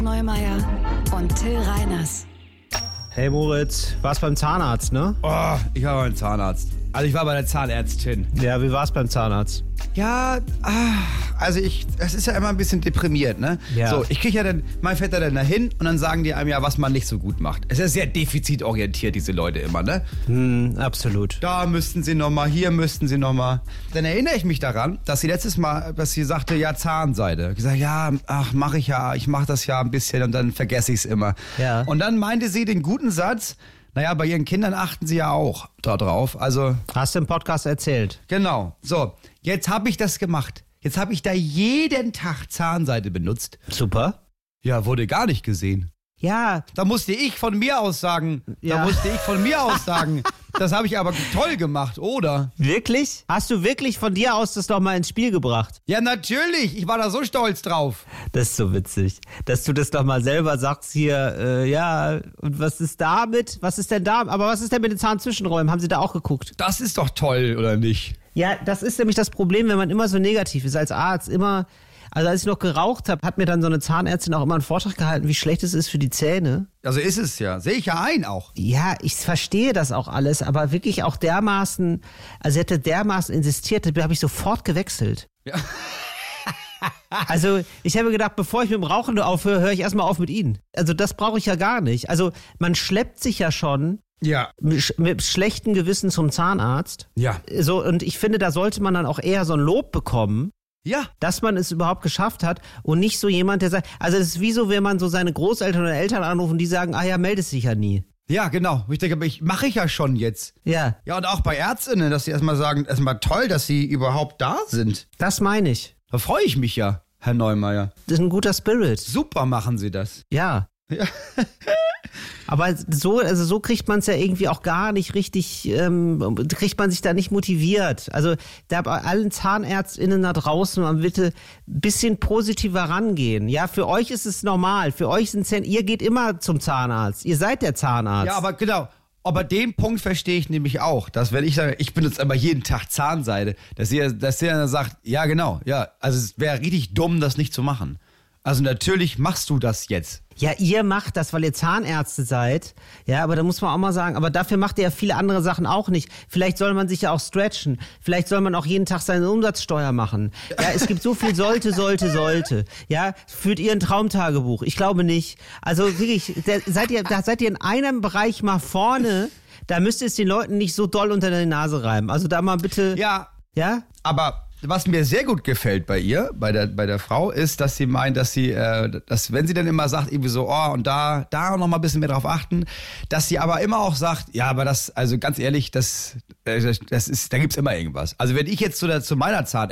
Neumeier und Till Reiners. Hey Moritz, warst beim Zahnarzt, ne? Oh, ich war beim Zahnarzt. Also ich war bei der Zahnärztin. Ja, wie war's beim Zahnarzt? Ja, das ist ja immer ein bisschen deprimiert, ne? Ja. So, man fährt da dann dahin und dann sagen die einem ja, was man nicht so gut macht. Es ist sehr defizitorientiert, diese Leute immer, ne? Absolut. Da müssten sie nochmal, hier müssten sie nochmal. Dann erinnere ich mich daran, dass sie letztes Mal, dass sie sagte, ja, Zahnseide. Ich gesagt, ja, ich mach das ja ein bisschen und dann vergesse ich es immer. Ja. Und dann meinte sie den guten Satz, naja, bei ihren Kindern achten sie ja auch da drauf. Also, Hast du im Podcast erzählt? genau. So, jetzt habe ich das gemacht. Jetzt habe ich da jeden Tag Zahnseide benutzt. Super. Ja, wurde gar nicht gesehen. Ja, Da musste ich von mir aus sagen, Ja. das habe ich aber toll gemacht, oder? wirklich? Hast du wirklich von dir aus das doch mal ins Spiel gebracht? Ja, natürlich. Ich war da so stolz drauf. Das ist so witzig, dass du das doch mal selber sagst hier, ja, und was ist damit? Was ist denn da? Aber was ist denn mit den Zahnzwischenräumen? Haben sie da auch geguckt? Das ist doch toll, oder nicht? Ja, das ist nämlich das Problem, wenn man immer so negativ ist als Arzt, immer. Also als ich noch geraucht habe, hat mir dann so eine Zahnärztin auch immer einen Vortrag gehalten, wie schlecht es ist für die Zähne. Also ist es ja. Sehe ich ja ein auch. Ja, ich verstehe das auch alles, aber wirklich auch dermaßen, also sie hätte dermaßen insistiert, da habe ich sofort gewechselt. Ja. Also ich habe gedacht, bevor ich mit dem Rauchen aufhöre, höre ich erstmal auf mit Ihnen. Also das brauche ich ja gar nicht. Also man schleppt sich ja schon Ja. mit schlechtem Gewissen zum Zahnarzt. Ja. So, und ich finde, da sollte man dann auch eher so ein Lob bekommen, Ja. dass man es überhaupt geschafft hat und nicht so jemand, der sagt, also es ist wie so, wenn man so seine Großeltern oder Eltern anruft und die sagen, ah ja, meldest dich ja nie. Ja, genau. Ich denke, mache ich ja schon jetzt. Ja, Ja, und auch bei Ärztinnen, dass sie erstmal sagen, erstmal toll, dass sie überhaupt da sind. das meine ich. Da freue ich mich ja, Herr Neumeier. Das ist ein guter Spirit. Super machen Sie das. Ja. Ja. Aber so kriegt man es ja irgendwie auch gar nicht richtig, kriegt man sich da nicht motiviert. Also da bei allen ZahnärztInnen da draußen, man bitte ein bisschen positiver rangehen. Ja, für euch ist es normal. Für euch ihr geht immer zum Zahnarzt. Ihr seid der Zahnarzt. Ja, aber genau. Aber den Punkt verstehe ich nämlich auch, dass wenn ich sage, ich benutze aber jeden Tag Zahnseide, dass sie dann sagt, ja genau, ja, also es wäre richtig dumm, das nicht zu machen. Also natürlich machst du das jetzt. Ja, ihr macht das, weil ihr Zahnärzte seid. Ja, aber da muss man auch mal sagen, aber dafür macht ihr ja viele andere Sachen auch nicht. Vielleicht soll man sich ja auch stretchen. Vielleicht soll man auch jeden Tag seine Umsatzsteuer machen. Ja, es gibt so viel sollte. Ja, führt ihr ein Traumtagebuch? Ich glaube nicht. Also wirklich, da seid ihr in einem Bereich mal vorne. Da müsst ihr es den Leuten nicht so doll unter die Nase reiben. Also da mal bitte. Ja, Ja? aber was mir sehr gut gefällt bei ihr, bei der Frau, ist, dass sie meint, dass wenn sie dann immer sagt, irgendwie so, oh, und da noch mal ein bisschen mehr drauf achten, dass sie aber immer auch sagt, ja, aber das, also ganz ehrlich, da gibt's immer irgendwas. Also wenn ich jetzt zu meiner Zahnärztin